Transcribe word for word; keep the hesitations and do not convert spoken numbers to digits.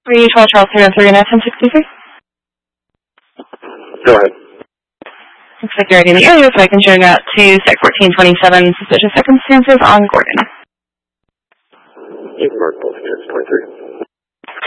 three twelve Charles three oh three and ten sixty-three. Go ahead. Looks like you're already in the area, so I can show you out to Sec fourteen twenty-seven, suspicious circumstances on Gordon. Mark, both units, twenty-three.